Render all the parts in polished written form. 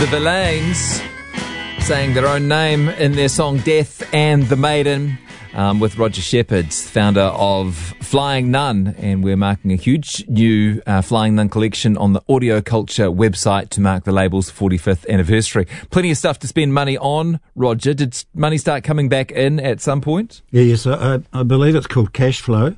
The Villains saying their own name in their song Death and the Maiden, with Roger Shepherd, founder of Flying Nun, and we're marking a huge new Flying Nun collection on the Audio Culture website to mark the label's 45th anniversary. Plenty of stuff to spend money on. Roger, did money start coming back in at some point? Yes, I believe it's called cash flow.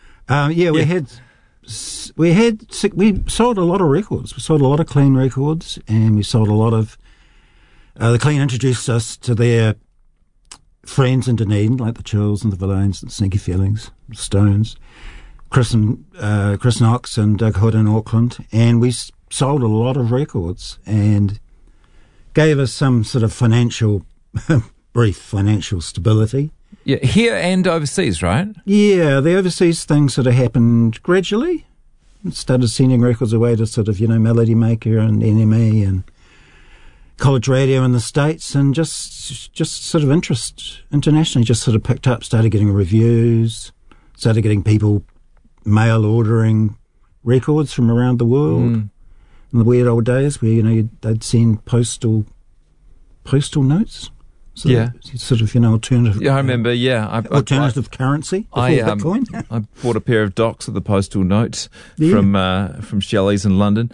We sold a lot of records. We sold a lot of Clean records, and we sold a lot of... the Clean introduced us to their friends in Dunedin, like the Chills and the Villains and Sneaky Feelings, the Stones, Chris Knox and Doug Hood in Auckland, and we sold a lot of records and gave us some sort of brief financial stability. Yeah, here and overseas, right? Yeah, the overseas things sort of happened gradually. Started sending records away to sort of, Melody Maker and NME and college radio in the States, and just sort of interest internationally just sort of picked up. Started getting reviews, started getting people mail ordering records from around the world. In the weird old days where, they'd send postal notes. Alternative. Yeah, I remember. Yeah, alternative currency. Bitcoin. I bought a pair of docs of the postal notes from Shelley's in London.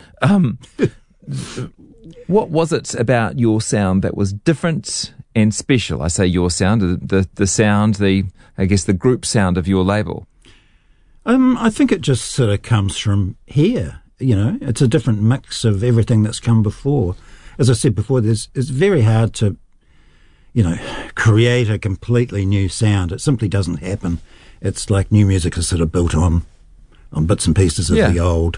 What was it about your sound that was different and special? I say your sound, the sound, I guess the group sound of your label. I think it just sort of comes from here. It's a different mix of everything that's come before. As I said before, it's very hard to create a completely new sound. It simply doesn't happen. It's like new music is sort of built on bits and pieces of the old.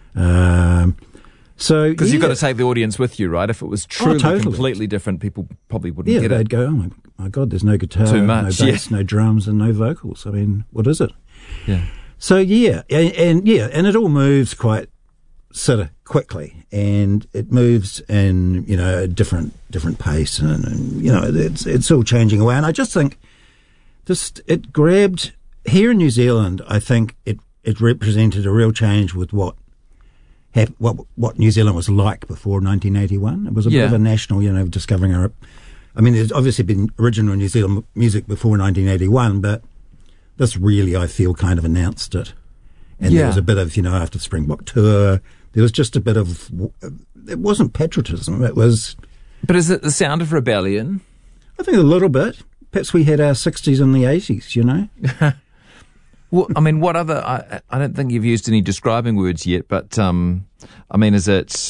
Because you've got to take the audience with you, right? If it was truly completely different, people probably wouldn't get it. Yeah, they'd go, oh my God, there's no guitar, too much, no bass, no drums, and no vocals. I mean, what is it? Yeah. So, and it all moves quite sort of quickly, and it moves in, a different pace, and it's all changing away. And I just think it grabbed, here in New Zealand, I think it represented a real change with what New Zealand was like before 1981. It was a bit of a national, discovering our... I mean, there's obviously been original New Zealand music before 1981, but this really, I feel, kind of announced it. And there was a bit of, after the Springbok tour, there was just a bit of... It wasn't patriotism, it was... But is it the sound of rebellion? I think a little bit. Perhaps we had our 60s and the 80s, Well, I mean, what other... I don't think you've used any describing words yet, but, is it...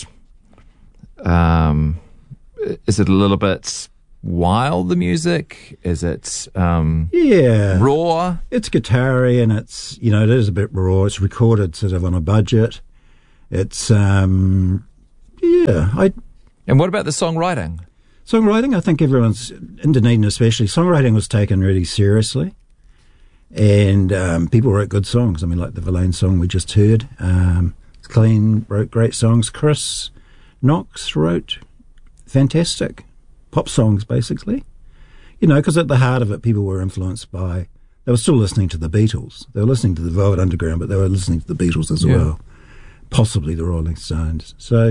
Is it a little bit wild, the music? Is it... raw? It's guitar-y, and it's, it is a bit raw. It's recorded sort of on a budget. It's, And what about the songwriting? Songwriting, I think everyone's, in Dunedin especially, songwriting was taken really seriously. And people wrote good songs. I mean, like the Villain song we just heard. Clean wrote great songs. Chris Knox wrote fantastic pop songs, basically. Because at the heart of it, people were influenced by... They were still listening to the Beatles. They were listening to the Velvet Underground, but they were listening to the Beatles as well. Possibly the Rolling Stones. So,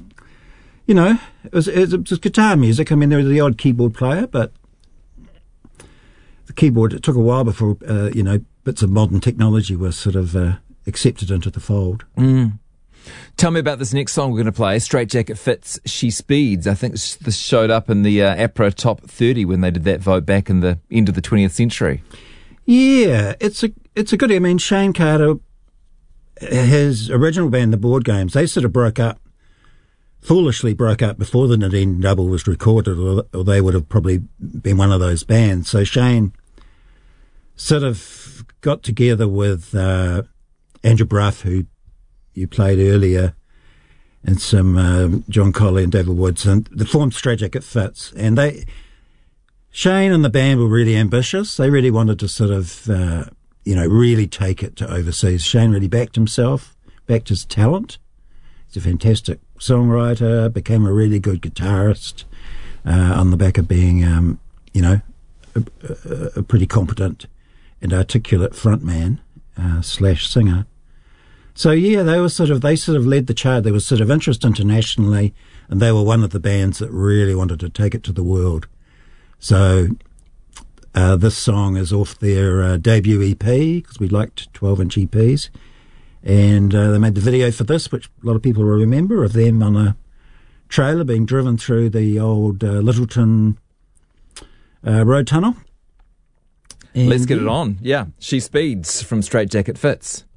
it was guitar music. I mean, there was the odd keyboard player, but... The keyboard, it took a while before, bits of modern technology were sort of accepted into the fold. Tell me about this next song we're going to play, Straight Jacket Fits, She Speeds. I think this showed up in the APRA Top 30 when they did that vote back in the end of the 20th century. Yeah, it's a good... I mean, Shane Carter, his original band, the Board Games, they sort of foolishly broke up before the Dunedin Double was recorded, or they would have probably been one of those bands. So Shane sort of got together with Andrew Bruff, who you played earlier, and some John Colley and David Woods, and they formed Straight Jacket Fits. And Shane and the band were really ambitious. They really wanted to sort of, really take it to overseas. Shane really backed himself, backed his talent. He's a fantastic songwriter, became a really good guitarist on the back of being, a pretty competent and articulate frontman / singer. So yeah, they sort of led the charge. There was sort of interest internationally, and they were one of the bands that really wanted to take it to the world. So this song is off their debut EP, because we liked 12-inch EPs, and they made the video for this, which a lot of people will remember, of them on a trailer being driven through the old Littleton road tunnel. Let's get it on. Yeah, She Speeds from Straight Jacket Fits.